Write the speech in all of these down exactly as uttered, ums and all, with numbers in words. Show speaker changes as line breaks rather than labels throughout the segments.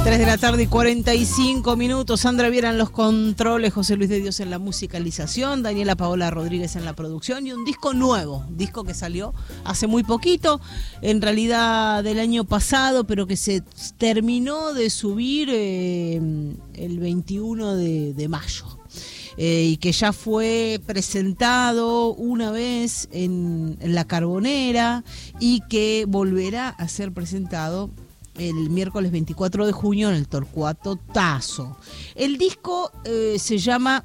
tres de la tarde y cuarenta y cinco minutos. Sandra Viera en los controles, José Luis de Dios en la musicalización, Daniela Paola Rodríguez en la producción y un disco nuevo, disco que salió hace muy poquito, en realidad del año pasado, pero que se terminó de subir eh, el veintiuno de mayo. Eh, y que ya fue presentado una vez en, en La Carbonera y que volverá a ser presentado el miércoles veinticuatro de junio en el Torcuato Tazo. El disco eh, se llama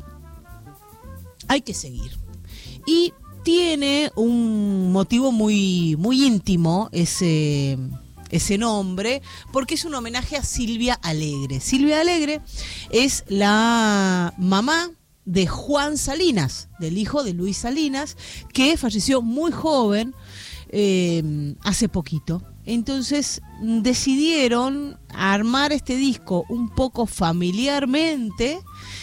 Hay que seguir y tiene un motivo muy, muy íntimo ese, ese nombre, porque es un homenaje a Silvia Alegre. Silvia Alegre es la mamá de Juan Salinas, del hijo de Luis Salinas, que falleció muy joven eh, hace poquito. Entonces decidieron armar este disco un poco familiarmente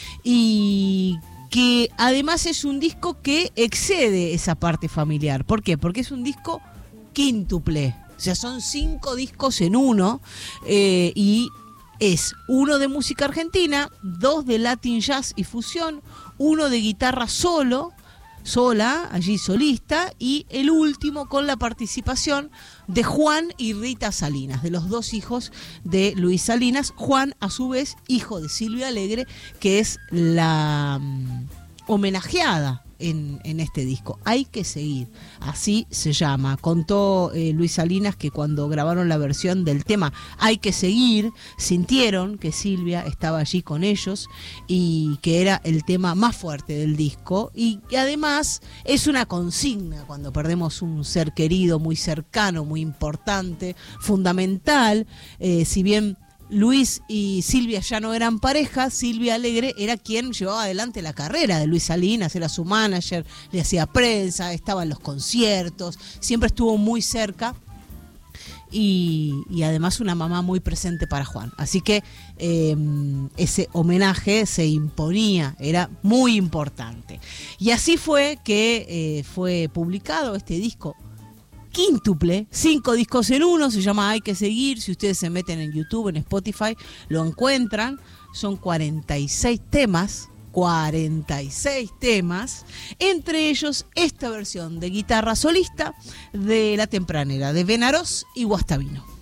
y que además es un disco que excede esa parte familiar. ¿Por qué? Porque es un disco quíntuple, o sea, son cinco discos en uno eh, y es uno de música argentina, dos de Latin Jazz y fusión, uno de guitarra solo, sola, allí solista, y el último con la participación de Juan y Rita Salinas, de los dos hijos de Luis Salinas. Juan, a su vez, hijo de Silvia Alegre, que es la um, homenajeada en, en este disco. Hay que seguir, así se llama. Contó eh, Luis Salinas que cuando grabaron la versión del tema Hay que seguir, sintieron que Silvia estaba allí con ellos y que era el tema más fuerte del disco, y que además es una consigna cuando perdemos un ser querido, muy cercano, muy importante, fundamental. Eh, si bien Luis y Silvia ya no eran pareja, Silvia Alegre era quien llevaba adelante la carrera de Luis Salinas, era su manager, le hacía prensa, estaba en los conciertos, siempre estuvo muy cerca y, y además una mamá muy presente para Juan. Así que eh, ese homenaje se imponía, era muy importante. Y así fue que eh, fue publicado este disco quíntuple, cinco discos en uno, se llama Hay que seguir. Si ustedes se meten en YouTube, en Spotify, lo encuentran. Son cuarenta y seis temas, cuarenta y seis temas, entre ellos esta versión de guitarra solista de La Tempranera, de Benarós y Guastavino.